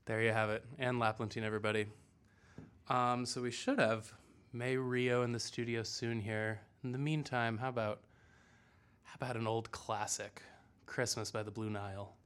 There you have it. And Laplantine, everybody. So we should have May Rio in the studio soon here. In the meantime, how about an old classic, Christmas by the Blue Nile?